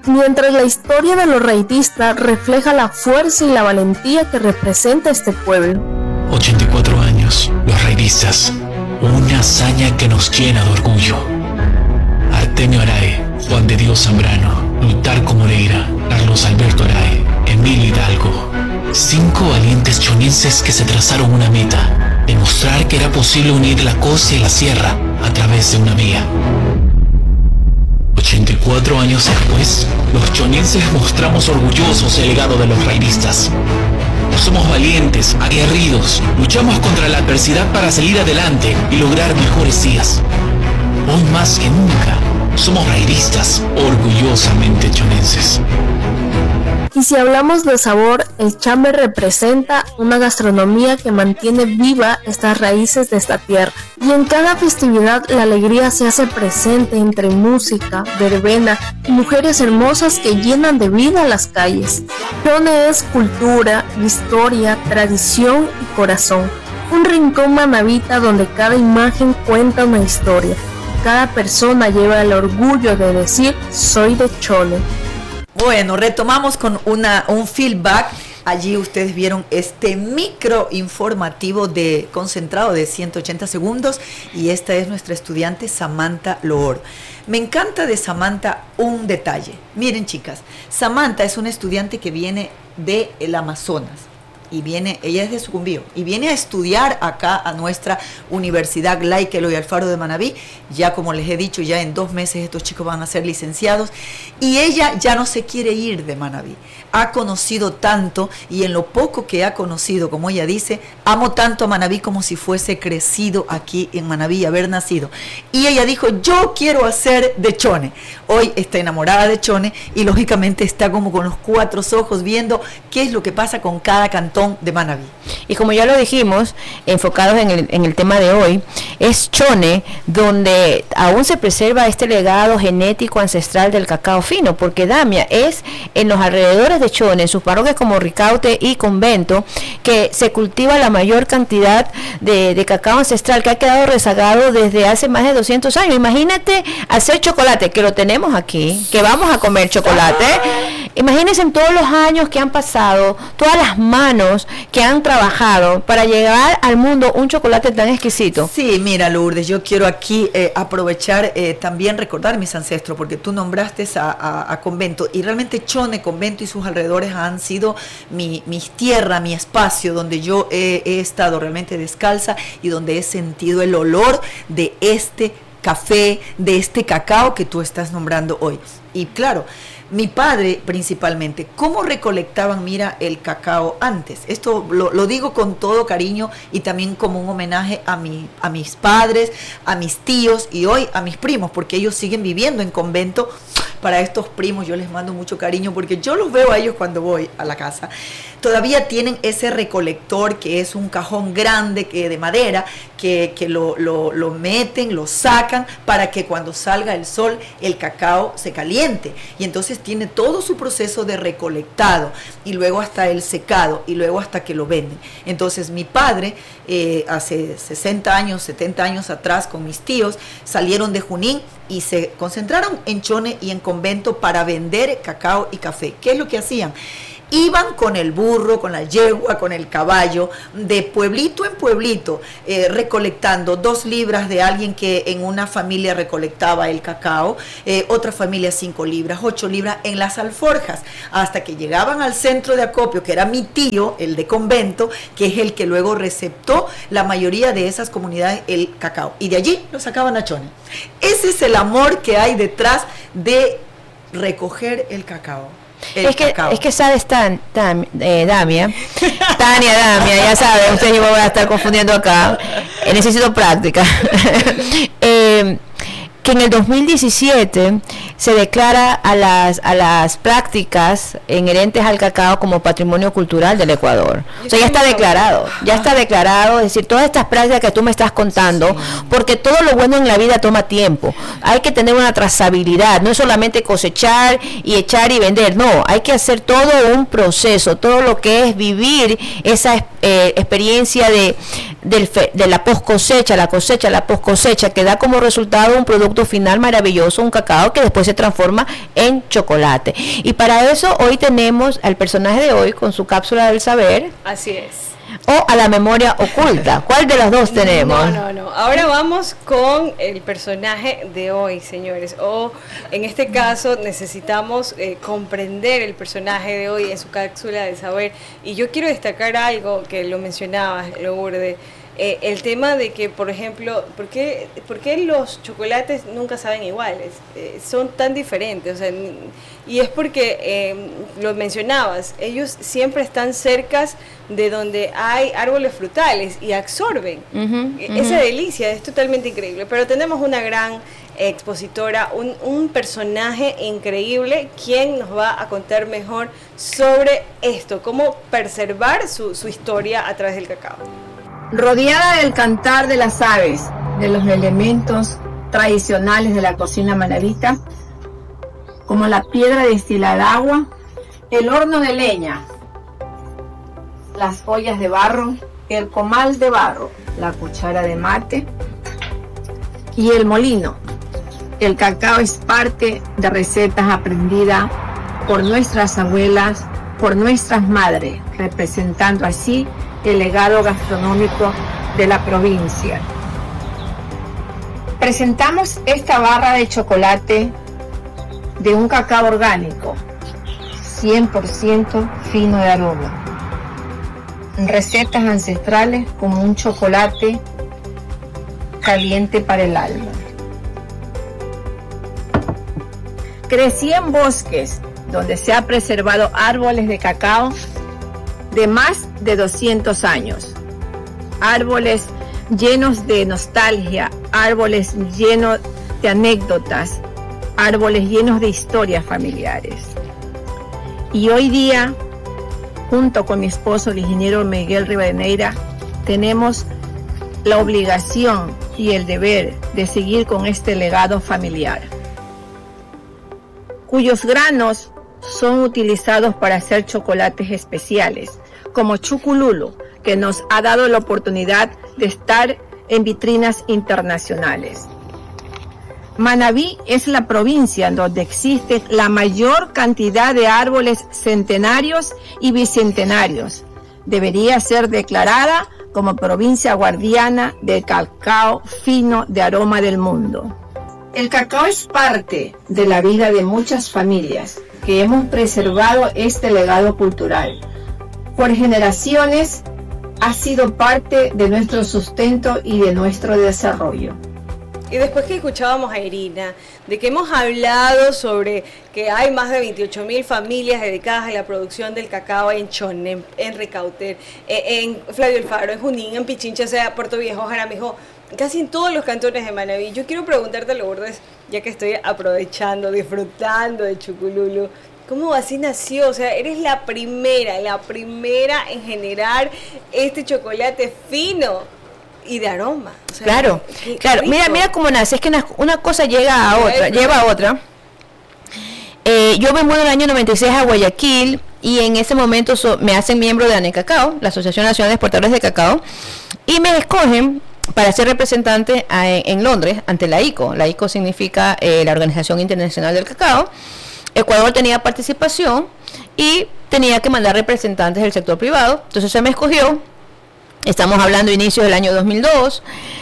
mientras la historia de los raidistas refleja la fuerza y la valentía que representa este pueblo. 84 años, los raidistas, una hazaña que nos llena de orgullo. Artemio Arae, Juan de Dios Zambrano, Plutarco Moreira, Carlos Alberto Arae, Emilio Hidalgo. 5 valientes chonenses que se trazaron una meta: demostrar que era posible unir la costa y la sierra a través de una vía. 84 años después, los chonenses mostramos orgullosos el legado de los raidistas. Somos valientes, aguerridos, luchamos contra la adversidad para salir adelante y lograr mejores días. Hoy más que nunca, somos raidistas, orgullosamente chonenses. Y si hablamos de sabor, el chambe representa una gastronomía que mantiene viva estas raíces de esta tierra. Y en cada festividad la alegría se hace presente entre música, verbena y mujeres hermosas que llenan de vida las calles. Chone es cultura, historia, tradición y corazón. Un rincón manabita donde cada imagen cuenta una historia. Cada persona lleva el orgullo de decir, soy de Chone. Bueno, retomamos con un feedback. Allí ustedes vieron este micro informativo concentrado de 180 segundos y esta es nuestra estudiante Samantha Loor. Me encanta de Samantha un detalle. Miren, chicas, Samantha es una estudiante que viene del Amazonas. Ella es de Sucumbío, y viene a estudiar acá a nuestra Universidad Laica Eloy Alfaro de Manabí. Ya como les he dicho, ya en 2 meses estos chicos van a ser licenciados, y ella ya no se quiere ir de Manabí. Ha conocido tanto, y en lo poco que ha conocido, como ella dice, amo tanto a Manabí como si fuese crecido aquí en Manabí, haber nacido. Y ella dijo, yo quiero hacer de Chone. Hoy está enamorada de Chone, y lógicamente está como con los 4 ojos viendo qué es lo que pasa con cada cantón de Manabí. Y como ya lo dijimos, enfocados en el tema de hoy, es Chone donde aún se preserva este legado genético ancestral del cacao fino, porque Damia es en los alrededores de Chone, en sus parroquias como Ricaute y Convento, que se cultiva la mayor cantidad de cacao ancestral que ha quedado rezagado desde hace más de 200 años. Imagínate hacer chocolate, que lo tenemos aquí, que vamos a comer chocolate. Imagínense en todos los años que han pasado, todas las manos que han trabajado para llegar al mundo un chocolate tan exquisito. Sí, mira, Lourdes, yo quiero aquí aprovechar también recordar mis ancestros, porque tú nombraste a Convento, y realmente Chone, Convento y sus alrededores han sido mi tierra, mi espacio, donde yo he estado realmente descalza y donde he sentido el olor de este café, de este cacao que tú estás nombrando hoy. Y claro, mi padre principalmente, ¿cómo recolectaban, mira, el cacao antes? Esto lo digo con todo cariño y también como un homenaje a mis padres, a mis tíos y hoy a mis primos, porque ellos siguen viviendo en Convento. Para estos primos yo les mando mucho cariño porque yo los veo a ellos cuando voy a la casa. Todavía tienen ese recolector que es un cajón grande de madera que lo meten, lo sacan para que cuando salga el sol el cacao se caliente. Y entonces tiene todo su proceso de recolectado y luego hasta el secado y luego hasta que lo venden. Entonces mi padre hace 60 años, 70 años atrás con mis tíos salieron de Junín y se concentraron en Chone y en Convento para vender cacao y café. ¿Qué es lo que hacían? Iban con el burro, con la yegua, con el caballo, de pueblito en pueblito, recolectando 2 libras de alguien que en una familia recolectaba el cacao, otra familia 5 libras, 8 libras en las alforjas, hasta que llegaban al centro de acopio, que era mi tío, el de Convento, que es el que luego receptó la mayoría de esas comunidades el cacao. Y de allí lo sacaban a Chone. Ese es el amor que hay detrás de recoger el cacao. Es que sabes, Tania Damia, ya saben, ustedes y yo voy a estar confundiendo acá, necesito práctica, que en el 2017 se declara a las prácticas inherentes al cacao como patrimonio cultural del Ecuador. O sea, ya está declarado, es decir, todas estas prácticas que tú me estás contando, porque todo lo bueno en la vida toma tiempo. Hay que tener una trazabilidad, no es solamente cosechar y echar y vender, no, hay que hacer todo un proceso, todo lo que es vivir esa experiencia de la post cosecha, la cosecha, la post cosecha, que da como resultado un producto final maravilloso, un cacao que después se transforma en chocolate. Y para eso hoy tenemos al personaje de hoy con su cápsula del saber. Así es. O a la memoria oculta. ¿Cuál de las dos tenemos? No. Ahora vamos con el personaje de hoy, señores. O en este caso necesitamos comprender el personaje de hoy en su cápsula de saber. Y yo quiero destacar algo que lo mencionabas, Lourdes. El tema de que, por ejemplo, ¿por qué los chocolates nunca saben iguales? Son tan diferentes, o sea, y es porque, lo mencionabas, ellos siempre están cerca de donde hay árboles frutales y absorben esa delicia, es totalmente increíble. Pero tenemos una gran expositora, un personaje increíble, quien nos va a contar mejor sobre esto, cómo preservar su historia a través del cacao. Rodeada del cantar de las aves, de los elementos tradicionales de la cocina manabita, como la piedra destilada de agua, el horno de leña, las ollas de barro, el comal de barro, la cuchara de mate y el molino. El cacao es parte de recetas aprendidas por nuestras abuelas, por nuestras madres, representando así el legado gastronómico de la provincia. Presentamos esta barra de chocolate de un cacao orgánico, 100% fino de aroma. Recetas ancestrales como un chocolate caliente para el alma. Crecí en bosques donde se ha preservado árboles de cacao de más de 200 años. Árboles llenos de nostalgia, árboles llenos de anécdotas, árboles llenos de historias familiares. Y hoy día, junto con mi esposo, el ingeniero Miguel Rivadeneira, tenemos la obligación y el deber de seguir con este legado familiar, cuyos granos son utilizados para hacer chocolates especiales, como Chucululu, que nos ha dado la oportunidad de estar en vitrinas internacionales. Manabí es la provincia donde existe la mayor cantidad de árboles centenarios y bicentenarios. Debería ser declarada como provincia guardiana del cacao fino de aroma del mundo. El cacao es parte de la vida de muchas familias que hemos preservado este legado cultural. Por generaciones ha sido parte de nuestro sustento y de nuestro desarrollo. Y después que escuchábamos a Irina, de que hemos hablado sobre que hay más de 28.000 familias dedicadas a la producción del cacao en Chone, en Recauter, en Flavio Alfaro, en Junín, en Pichincha, o sea, Puerto Viejo, Jaramillo, casi en todos los cantones de Manabí. Yo quiero preguntarte, Lourdes, ya que estoy aprovechando, disfrutando de Chucululu, ¿cómo así nació? O sea, eres la primera en generar este chocolate fino y de aroma. O sea, claro. Mira cómo nace. Es que una cosa llega a otra, lleva a otra. Yo me mudo en el año 96 a Guayaquil y en ese momento me hacen miembro de ANECACAO, la Asociación Nacional de Exportadores de Cacao, y me escogen para ser representante en Londres ante la ICO. La ICO significa la Organización Internacional del Cacao. Ecuador tenía participación y tenía que mandar representantes del sector privado. Entonces se me escogió. Estamos hablando de inicios del año 2002.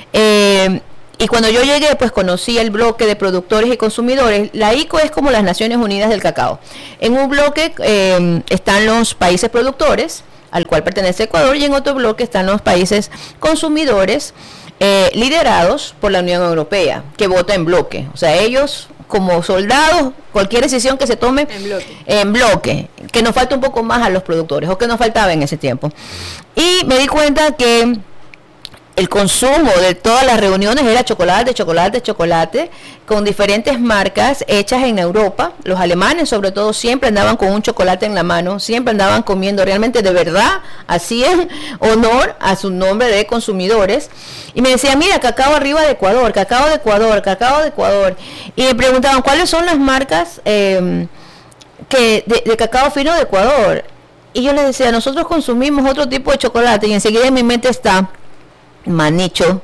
Y cuando yo llegué, pues conocí el bloque de productores y consumidores. La ICO es como las Naciones Unidas del Cacao. En un bloque están los países productores, al cual pertenece Ecuador, y en otro bloque están los países consumidores, liderados por la Unión Europea, que vota en bloque. O sea, ellos, como soldados, cualquier decisión que se tome en bloque, que nos falta un poco más a los productores, o que nos faltaba en ese tiempo. Y me di cuenta que el consumo de todas las reuniones era chocolate, con diferentes marcas hechas en Europa. Los alemanes, sobre todo, siempre andaban con un chocolate en la mano, siempre andaban comiendo, realmente de verdad hacían honor a su nombre de consumidores. Y me decían, mira, cacao arriba de Ecuador, cacao de Ecuador. Y me preguntaban, ¿cuáles son las marcas de cacao fino de Ecuador? Y yo les decía, nosotros consumimos otro tipo de chocolate, y enseguida en mi mente está Manicho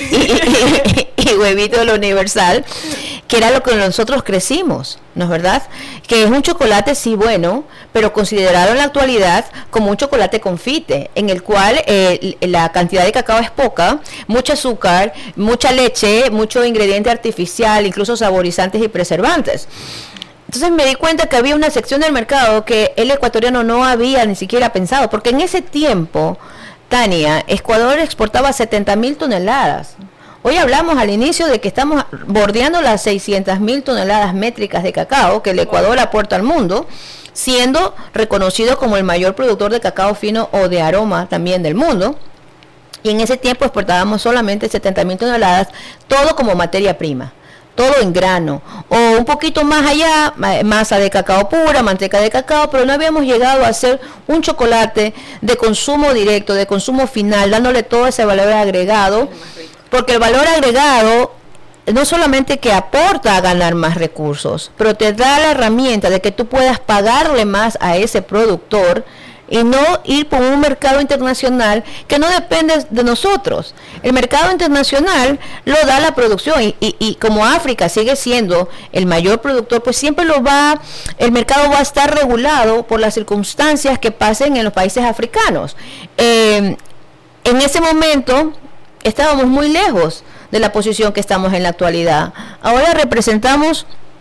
y Huevito de la Universal, que era lo que nosotros crecimos, ¿no es verdad? Que es un chocolate sí bueno, pero considerado en la actualidad como un chocolate confite, en el cual la cantidad de cacao es poca, mucho azúcar, mucha leche, mucho ingrediente artificial, incluso saborizantes y preservantes. Entonces me di cuenta que había una sección del mercado que el ecuatoriano no había ni siquiera pensado, porque en ese tiempo, Tania, Ecuador exportaba 70.000 toneladas. Hoy hablamos al inicio de que estamos bordeando las 600.000 toneladas métricas de cacao que el Ecuador aporta al mundo, siendo reconocido como el mayor productor de cacao fino o de aroma también del mundo. Y en ese tiempo exportábamos solamente 70.000 toneladas, todo como materia prima, todo en grano, o un poquito más allá, masa de cacao pura, manteca de cacao, pero no habíamos llegado a hacer un chocolate de consumo directo, de consumo final, dándole todo ese valor agregado, porque el valor agregado no solamente que aporta a ganar más recursos, pero te da la herramienta de que tú puedas pagarle más a ese productor y no ir por un mercado internacional que no depende de nosotros. El mercado internacional lo da la producción y como África sigue siendo el mayor productor, pues siempre el mercado va a estar regulado por las circunstancias que pasen en los países africanos. En ese momento estábamos muy lejos de la posición que estamos en la actualidad. Ahora representamos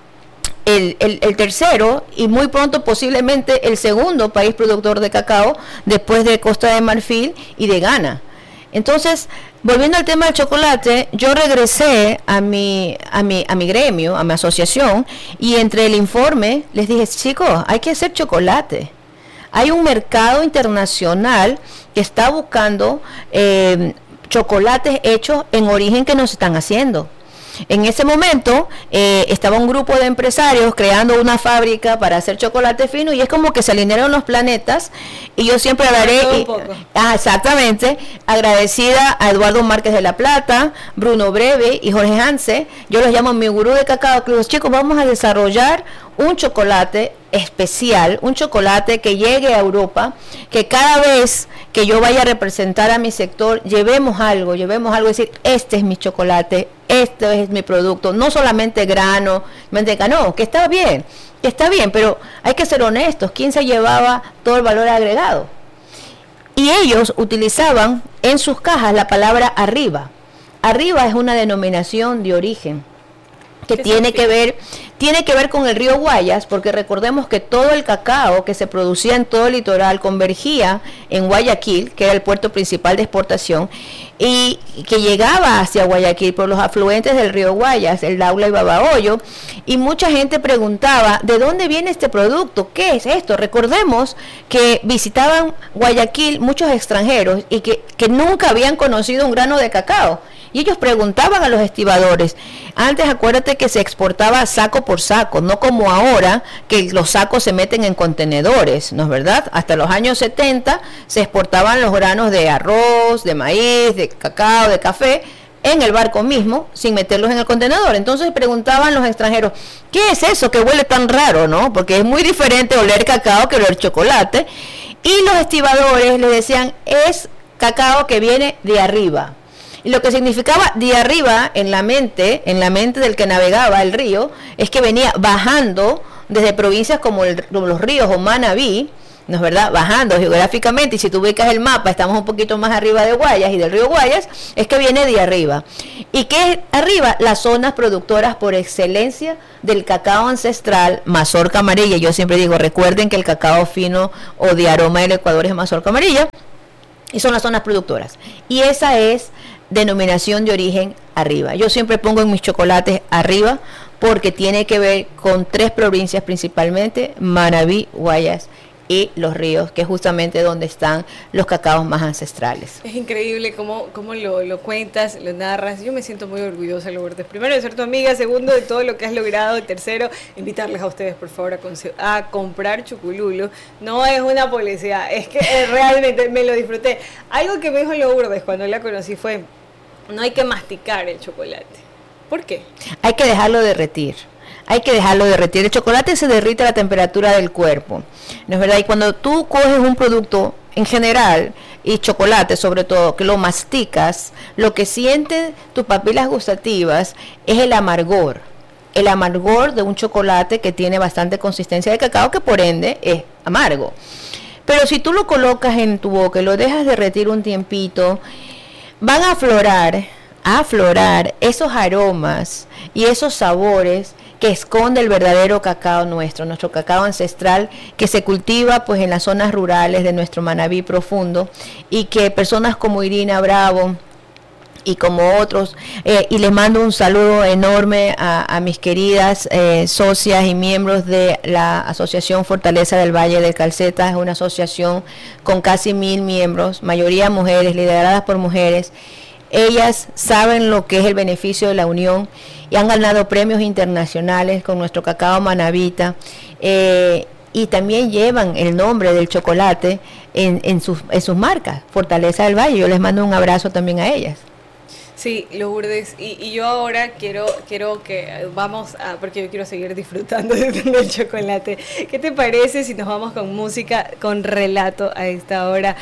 el tercero y muy pronto posiblemente el segundo país productor de cacao después de Costa de Marfil y de Ghana. Entonces, volviendo al tema del chocolate, yo regresé a mi gremio, a mi asociación, y entre el informe les dije, chicos, hay que hacer chocolate. Hay un mercado internacional que está buscando chocolates hechos en origen que nos están haciendo. En ese momento estaba un grupo de empresarios creando una fábrica para hacer chocolate fino y es como que se alinearon los planetas y yo siempre hablaré exactamente, agradecida a Eduardo Márquez de la Plata, Bruno Breve y Jorge Hanse. Yo los llamo mi gurú de cacao. Los chicos, vamos a desarrollar un chocolate especial, un chocolate que llegue a Europa, que cada vez que yo vaya a representar a mi sector, llevemos algo, decir, este es mi chocolate, este es mi producto, no solamente grano, manteca, no, que está bien, pero hay que ser honestos, ¿quién se llevaba todo el valor agregado? Y ellos utilizaban en sus cajas la palabra arriba. Arriba es una denominación de origen que tiene que ver con el río Guayas, porque recordemos que todo el cacao que se producía en todo el litoral convergía en Guayaquil, que era el puerto principal de exportación, y que llegaba hacia Guayaquil por los afluentes del río Guayas, el Daula y Babahoyo, y mucha gente preguntaba, ¿de dónde viene este producto? ¿Qué es esto? Recordemos que visitaban Guayaquil muchos extranjeros y que nunca habían conocido un grano de cacao. Y ellos preguntaban a los estibadores. Antes acuérdate que se exportaba saco por saco, no como ahora que los sacos se meten en contenedores, ¿no es verdad? Hasta los años 70 se exportaban los granos de arroz, de maíz, de cacao, de café, en el barco mismo, sin meterlos en el contenedor. Entonces preguntaban los extranjeros, ¿qué es eso que huele tan raro, no? Porque es muy diferente oler cacao que oler chocolate. Y los estibadores les decían, es cacao que viene de arriba. Y lo que significaba de arriba en la mente del que navegaba el río, es que venía bajando desde provincias como los ríos o Manabí, ¿no es verdad? Bajando geográficamente, y si tú ubicas el mapa, estamos un poquito más arriba de Guayas y del río Guayas, es que viene de arriba. ¿Y qué es arriba? Las zonas productoras por excelencia del cacao ancestral, mazorca amarilla. Yo siempre digo, recuerden que el cacao fino o de aroma del Ecuador es mazorca amarilla, y son las zonas productoras. Y esa es denominación de origen arriba. Yo siempre pongo en mis chocolates arriba porque tiene que ver con 3 provincias principalmente, Manabí, Guayas y Los Ríos, que es justamente donde están los cacaos más ancestrales. Es increíble cómo lo cuentas, lo narras. Yo me siento muy orgullosa, Lourdes. Primero, de ser tu amiga. Segundo, de todo lo que has logrado. Tercero, invitarles a ustedes, por favor, a comprar Chucululo. No es una publicidad, es que realmente me lo disfruté. Algo que me dijo Lourdes cuando la conocí fue, no hay que masticar el chocolate. ¿Por qué? Hay que dejarlo derretir. El chocolate se derrite a la temperatura del cuerpo, ¿no es verdad? Y cuando tú coges un producto en general y chocolate sobre todo, que lo masticas, lo que sienten tus papilas gustativas es el amargor de un chocolate que tiene bastante consistencia de cacao, que por ende es amargo. Pero si tú lo colocas en tu boca y lo dejas derretir un tiempito, van a aflorar esos aromas y esos sabores que esconde el verdadero cacao nuestro cacao ancestral, que se cultiva pues en las zonas rurales de nuestro Manabí profundo, y que personas como Irina Bravo y como otros, y les mando un saludo enorme a mis queridas socias y miembros de la Asociación Fortaleza del Valle de Calceta. Es una asociación con casi 1000 miembros, mayoría mujeres, lideradas por mujeres. Ellas saben lo que es el beneficio de la unión y han ganado premios internacionales con nuestro cacao manabita, y también llevan el nombre del chocolate en sus marcas, Fortaleza del Valle. Yo les mando un abrazo también a ellas. Sí, Lourdes, y yo ahora quiero que vamos a, porque yo quiero seguir disfrutando del chocolate. ¿Qué te parece si nos vamos con música, con relato a esta hora?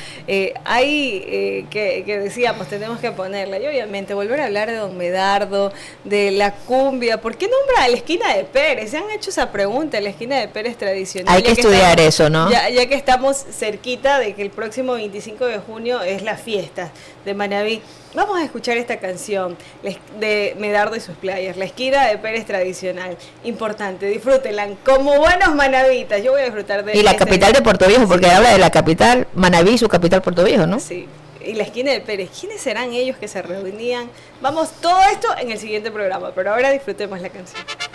Que decíamos, tenemos que ponerla, y obviamente volver a hablar de Don Medardo, de la cumbia. ¿Por qué nombra a la esquina de Pérez? Se han hecho esa pregunta, la esquina de Pérez tradicional. Hay que estudiar eso, ¿no? Ya que estamos cerquita de que el próximo 25 de junio es la fiesta de Manabí. Vamos a escuchar esta canción de Medardo y sus playas, la esquina de Pérez tradicional. Importante, disfrútenla como buenos manabitas. Yo voy a disfrutar de... Y la capital de Puerto Viejo, porque habla de la capital, Manabí, su capital Puerto Viejo, ¿no? Sí, y la esquina de Pérez. ¿Quiénes serán ellos que se reunían? Vamos, todo esto en el siguiente programa, pero ahora disfrutemos la canción.